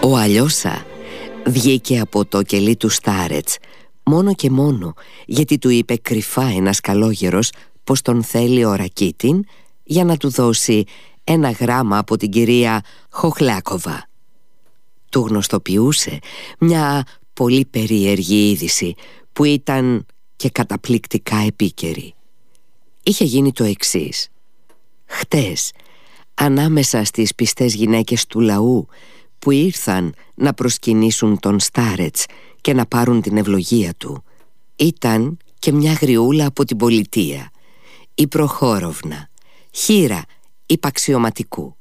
Ο Αλιώσα βγήκε από το κελί του Στάρετς μόνο και μόνο γιατί του είπε κρυφά ένας καλόγερος πως τον θέλει ο Ρακίτιν για να του δώσει ένα γράμμα από την κυρία Χοχλάκοβα. Του γνωστοποιούσε μια πολύ περίεργη είδηση που ήταν και καταπληκτικά επίκαιρη. Είχε γίνει το εξής: χτες, ανάμεσα στις πιστές γυναίκες του λαού που ήρθαν να προσκυνήσουν τον Στάρετς και να πάρουν την ευλογία του, ήταν και μια γριούλα από την πολιτεία, η Προχώροβνα, χήρα υπαξιωματικού.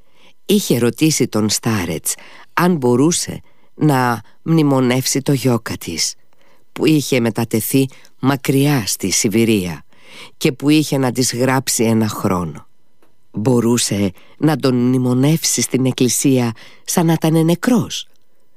Είχε ρωτήσει τον Στάρετς αν μπορούσε να μνημονεύσει το γιώκα της, που είχε μετατεθεί μακριά στη Σιβηρία και που είχε να της γράψει ένα χρόνο. Μπορούσε να τον μνημονεύσει στην εκκλησία σαν να ήταν νεκρός.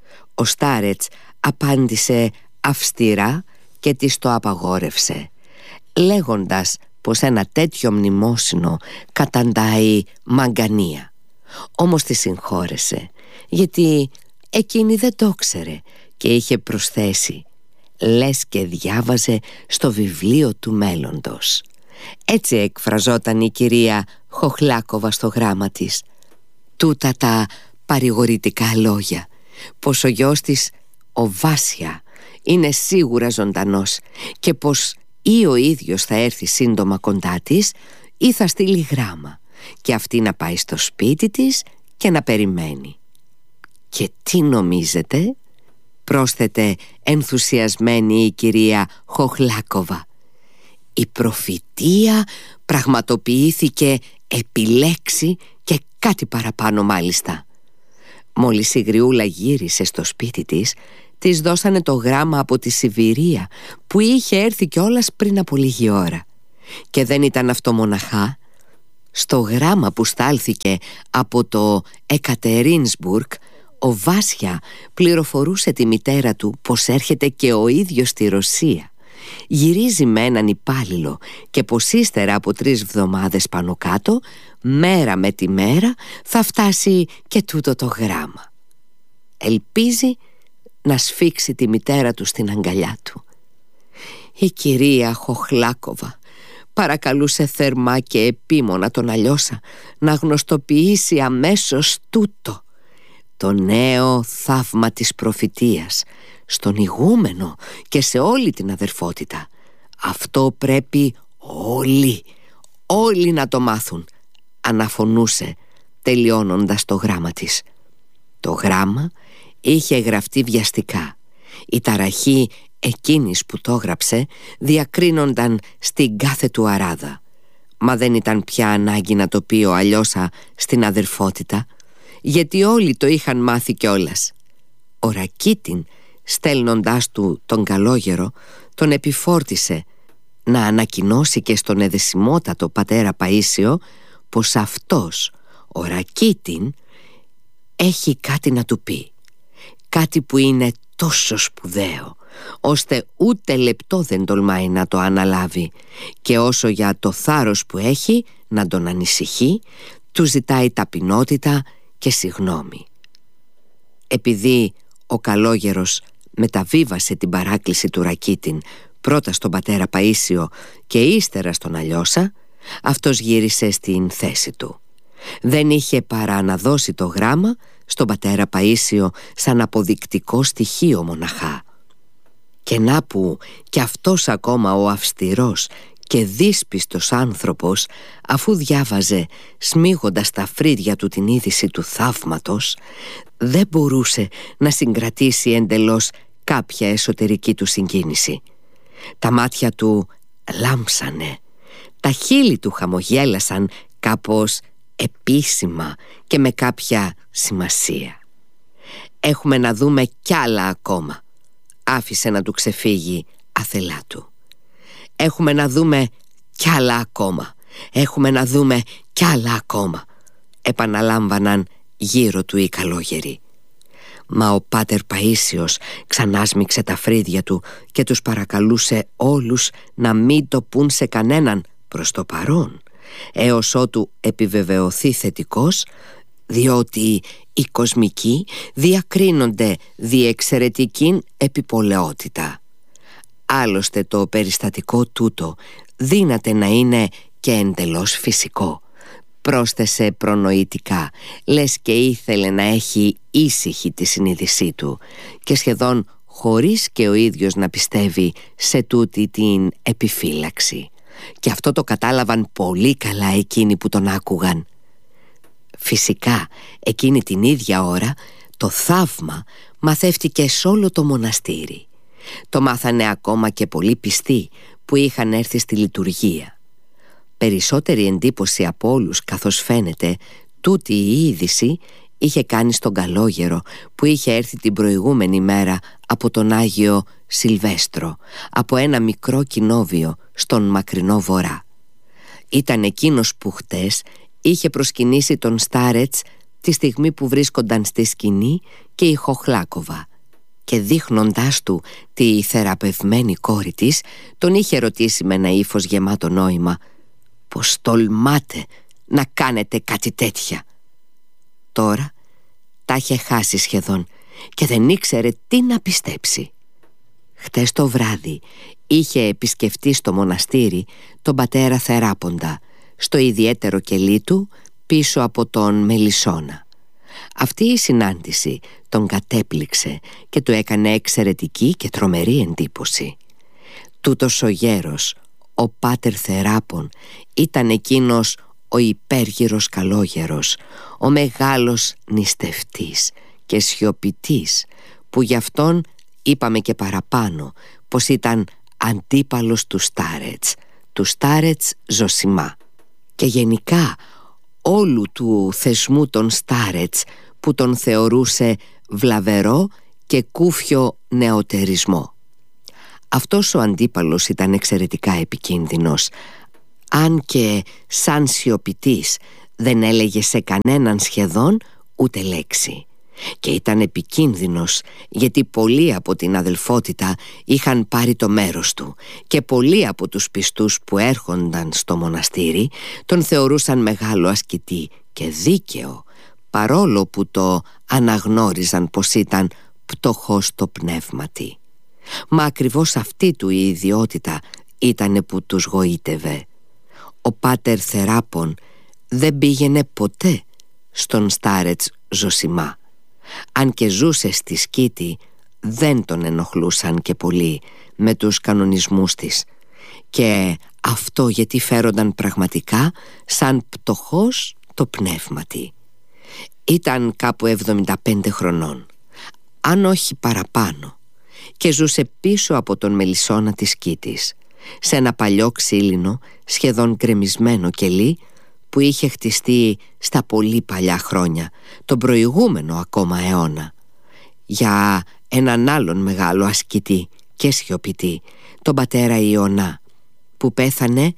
Ο Στάρετς απάντησε αυστηρά και της το απαγόρευσε, λέγοντας πως ένα τέτοιο μνημόσυνο καταντάει μαγκανία. Όμως τη συγχώρεσε, γιατί εκείνη δεν το ξέρε και είχε προσθέσει: λες και διάβαζε στο βιβλίο του μέλλοντος. Έτσι εκφραζόταν η κυρία Χοχλάκοβα στο γράμμα της. Τούτα τα παρηγορητικά λόγια, πως ο γιος της, ο Βάσια, είναι σίγουρα ζωντανός και πως ή ο ίδιος θα έρθει σύντομα κοντά της ή θα στείλει γράμμα και αυτή να πάει στο σπίτι της και να περιμένει. Και τι νομίζετε? Πρόσθεται ενθουσιασμένη η κυρία Χοχλάκοβα. Η προφητεία πραγματοποιήθηκε επί λέξη και κάτι παραπάνω μάλιστα. Μόλις η γριούλα γύρισε στο σπίτι της, της δώσανε το γράμμα από τη Σιβηρία που είχε έρθει κιόλας πριν από λίγη ώρα. Και δεν ήταν αυτό μοναχά. Στο γράμμα που στάλθηκε από το Εκατερίνσμπουργκ, ο Βάσια πληροφορούσε τη μητέρα του πως έρχεται και ο ίδιος στη Ρωσία. Γυρίζει με έναν υπάλληλο και πως ύστερα από 3 εβδομάδες πάνω κάτω, μέρα με τη μέρα, θα φτάσει και τούτο το γράμμα. Ελπίζει να σφίξει τη μητέρα του στην αγκαλιά του. Η κυρία Χοχλάκοβα παρακαλούσε θερμά και επίμονα τον Αλιώσα να γνωστοποιήσει αμέσως τούτο, το νέο θαύμα της προφητείας, στον ηγούμενο και σε όλη την αδερφότητα. Αυτό πρέπει όλοι να το μάθουν, αναφωνούσε τελειώνοντας το γράμμα της. Το γράμμα είχε γραφτεί βιαστικά. Η ταραχή εκείνης που το έγραψε διακρίνονταν στην κάθε του αράδα. Μα δεν ήταν πια ανάγκη να το πει ο Αλιώσα στην αδερφότητα, γιατί όλοι το είχαν μάθει κιόλας. Ο Ρακίτιν, στέλνοντάς του τον καλόγερο, τον επιφόρτισε να ανακοινώσει και στον εδεσιμότατο πατέρα Παΐσιο πως αυτός, ο Ρακίτιν, έχει κάτι να του πει. Κάτι που είναι τόσο σπουδαίο, ώστε ούτε λεπτό δεν τολμάει να το αναλάβει, και όσο για το θάρρος που έχει να τον ανησυχεί, του ζητάει ταπεινότητα και συγνώμη. Επειδή ο καλόγερος μεταβίβασε την παράκληση του Ρακίτιν πρώτα στον πατέρα Παΐσιο και ύστερα στον Αλιώσα, αυτός γύρισε στην θέση του. Δεν είχε παρά να δώσει το γράμμα στον πατέρα Παΐσιο σαν αποδεικτικό στοιχείο μοναχά. Και να που κι αυτός ακόμα ο αυστηρός και δύσπιστος άνθρωπος, αφού διάβαζε σμίγοντας τα φρύδια του την είδηση του θαύματος, δεν μπορούσε να συγκρατήσει εντελώς κάποια εσωτερική του συγκίνηση. Τα μάτια του λάμψανε, τα χείλη του χαμογέλασαν κάπως επίσημα και με κάποια σημασία. «Έχουμε να δούμε κι άλλα ακόμα», άφησε να του ξεφύγει αθελά του. «Έχουμε να δούμε κι άλλα ακόμα, έχουμε να δούμε κι άλλα ακόμα», επαναλάμβαναν γύρω του οι καλόγεροι. Μα ο πάτερ Παΐσιος ξανάσμιξε τα φρύδια του και τους παρακαλούσε όλους να μην το πουν σε κανέναν προς το παρόν, έως ότου επιβεβαιωθεί θετικός, διότι οι κοσμικοί διακρίνονται διεξαιρετικήν επιπολαιότητα. Άλλωστε το περιστατικό τούτο δύναται να είναι και εντελώς φυσικό. Πρόσθεσε προνοητικά, λες και ήθελε να έχει ήσυχη τη συνείδησή του και σχεδόν χωρίς και ο ίδιος να πιστεύει σε τούτη την επιφύλαξη. Και αυτό το κατάλαβαν πολύ καλά εκείνοι που τον άκουγαν. Φυσικά εκείνη την ίδια ώρα το θαύμα μαθεύτηκε σε όλο το μοναστήρι. Το μάθανε ακόμα και πολλοί πιστοί που είχαν έρθει στη λειτουργία. Περισσότερη εντύπωση από όλους, καθώς φαίνεται, τούτη η είδηση είχε κάνει στον καλόγερο που είχε έρθει την προηγούμενη μέρα από τον Άγιο Σιλβέστρο, από ένα μικρό κοινόβιο στον μακρινό βορρά. Ήταν εκείνος που χτες είχε προσκυνήσει τον Στάρετς τη στιγμή που βρίσκονταν στη σκηνή και η Χοχλάκοβα, και δείχνοντάς του τη θεραπευμένη κόρη της, τον είχε ρωτήσει με ένα ύφος γεμάτο νόημα: «Πως τολμάτε να κάνετε κάτι τέτοια?» Τώρα τα είχε χάσει σχεδόν και δεν ήξερε τι να πιστέψει. Χτες το βράδυ είχε επισκεφτεί στο μοναστήρι τον πατέρα Θεράποντα, στο ιδιαίτερο κελί του πίσω από τον Μελισσόνα. Αυτή η συνάντηση τον κατέπληξε και του έκανε εξαιρετική και τρομερή εντύπωση. Τούτος ο γέρος, ο πάτερ Θεράπον, ήταν εκείνος ο υπέργυρος καλόγερος, ο μεγάλος νηστευτής και σιωπητής, που γι' αυτόν είπαμε και παραπάνω πως ήταν αντίπαλος του Στάρετς Ζωσιμά, και γενικά όλου του θεσμού των Στάρετς, που τον θεωρούσε βλαβερό και κούφιο νεοτερισμό. Αυτός ο αντίπαλος ήταν εξαιρετικά επικίνδυνος, αν και σαν σιωπητής δεν έλεγε σε κανέναν σχεδόν ούτε λέξη. Και ήταν επικίνδυνος γιατί πολλοί από την αδελφότητα είχαν πάρει το μέρος του και πολλοί από τους πιστούς που έρχονταν στο μοναστήρι τον θεωρούσαν μεγάλο ασκητή και δίκαιο, παρόλο που το αναγνώριζαν πως ήταν πτωχός στο πνεύματι. Μα ακριβώς αυτή του η ιδιότητα ήτανε που τους γοήτευε. Ο πάτερ Θεράπον δεν πήγαινε ποτέ στον Στάρετς Ζωσιμά. Αν και ζούσε στη Σκήτη, δεν τον ενοχλούσαν και πολύ με τους κανονισμούς της, και αυτό γιατί φέρονταν πραγματικά σαν πτωχός το πνεύματι. Ήταν κάπου 75 χρονών, αν όχι παραπάνω, και ζούσε πίσω από τον Μελισσόνα της Σκήτης, σε ένα παλιό ξύλινο σχεδόν γκρεμισμένο κελί που είχε χτιστεί στα πολύ παλιά χρόνια, τον προηγούμενο ακόμα αιώνα, για έναν άλλον μεγάλο ασκητή και σιωπητή, τον πατέρα Ιωνά, που πέθανε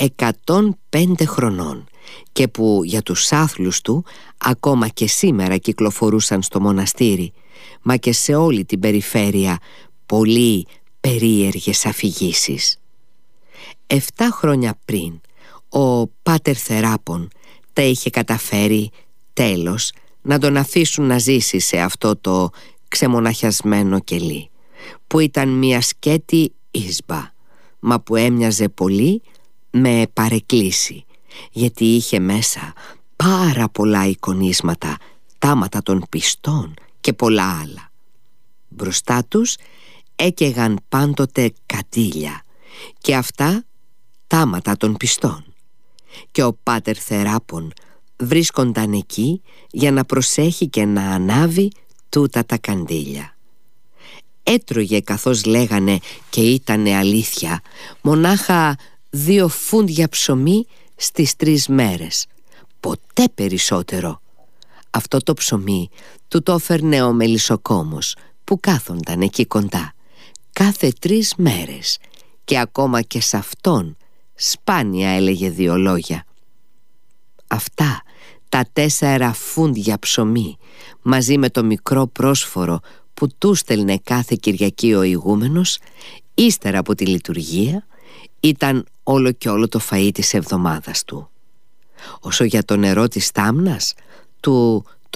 105 χρονών και που για τους άθλους του ακόμα και σήμερα κυκλοφορούσαν στο μοναστήρι, μα και σε όλη την περιφέρεια πολύ περίεργες αφηγήσεις. 7 χρόνια πριν ο πάτερ Θεράπον τα είχε καταφέρει τέλος να τον αφήσουν να ζήσει σε αυτό το ξεμοναχιασμένο κελί, που ήταν μια σκέτη ίσμπα, μα που έμοιαζε πολύ με παρεκκλήση, γιατί είχε μέσα πάρα πολλά εικονίσματα, τάματα των πιστών και πολλά άλλα. Μπροστά τους έκαιγαν πάντοτε καντήλια, και αυτά τάματα των πιστών, και ο πάτερ Θεράπον βρίσκονταν εκεί για να προσέχει και να ανάβει τούτα τα καντήλια. Έτρωγε, καθώς λέγανε και ήτανε αλήθεια, μονάχα 2 φούντια ψωμί στις 3 μέρες, ποτέ περισσότερο. Αυτό το ψωμί του το έφερνε ο μελισσοκόμος που κάθονταν εκεί κοντά κάθε 3 μέρες, και ακόμα και σε αυτόν σπάνια έλεγε 2 λόγια. Αυτά τα 4 φούντια ψωμί, μαζί με το μικρό πρόσφορο που του στέλνε κάθε Κυριακή ο ηγούμενος ύστερα από τη λειτουργία, ήταν όλο και όλο το φαΐ της εβδομάδας του. Όσο για το νερό της τάμνας, του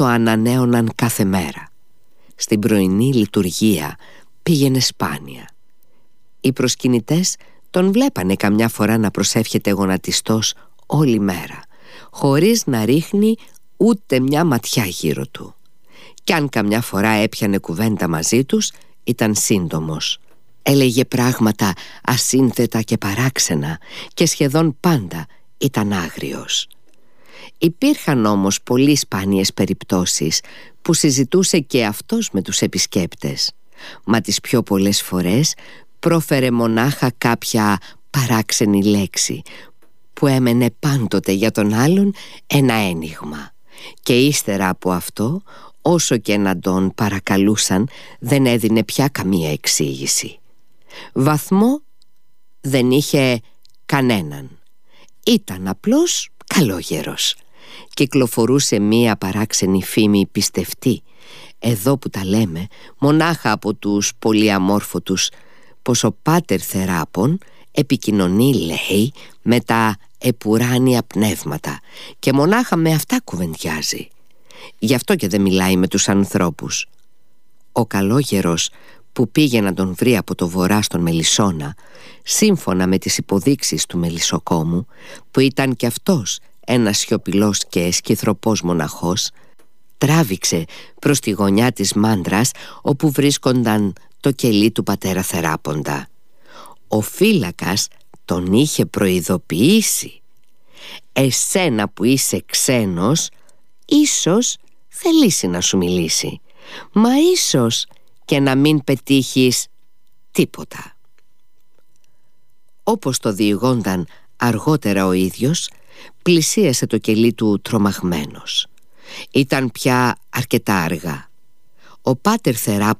το ανανέωναν κάθε μέρα. Στην πρωινή λειτουργία πήγαινε σπάνια. Οι προσκυνητές τον βλέπανε καμιά φορά να προσεύχεται γονατιστός όλη μέρα, χωρίς να ρίχνει ούτε μια ματιά γύρω του. Κι αν καμιά φορά έπιανε κουβέντα μαζί τους, ήταν σύντομος. Έλεγε πράγματα ασύνθετα και παράξενα και σχεδόν πάντα ήταν άγριος. Υπήρχαν όμως πολύ σπάνιες περιπτώσεις που συζητούσε και αυτός με τους επισκέπτες, μα τις πιο πολλές φορές πρόφερε μονάχα κάποια παράξενη λέξη που έμενε πάντοτε για τον άλλον ένα ένιγμα, και ύστερα από αυτό, όσο και να τον παρακαλούσαν, δεν έδινε πια καμία εξήγηση. Βαθμό δεν είχε κανέναν. Ήταν απλώς καλόγερος. Κυκλοφορούσε μία παράξενη φήμη πιστευτή, εδώ που τα λέμε, μονάχα από τους πολυαμόρφωτους, πως ο Πάτερ Θεράπων επικοινωνεί, λέει, με τα επουράνια πνεύματα και μονάχα με αυτά κουβεντιάζει. Γι' αυτό και δεν μιλάει με τους ανθρώπους. Ο καλόγερος που πήγε να τον βρει από το βορρά στον Μελισσόνα, σύμφωνα με τις υποδείξεις του μελισσοκόμου, που ήταν κι αυτός ένας σιωπηλός και σκυθροπός μοναχός, τράβηξε προς τη γωνιά της μάντρας όπου βρίσκονταν το κελί του πατέρα Θεράποντα. Ο φύλακας τον είχε προειδοποιήσει: «Εσένα που είσαι ξένος, ίσως θελήσει να σου μιλήσει, μα ίσως και να μην πετύχεις τίποτα». Όπως το διηγόνταν αργότερα ο ίδιος, πλησίασε το κελί του τρομαγμένος. Ήταν πια αρκετά αργά. Ο Πάτερ Θεράπων